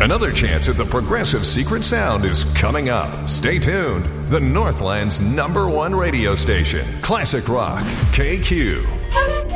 Another chance at the Progressive Secret Sound is coming up. Stay tuned. The Northland's #1 radio station, Classic Rock, KQ.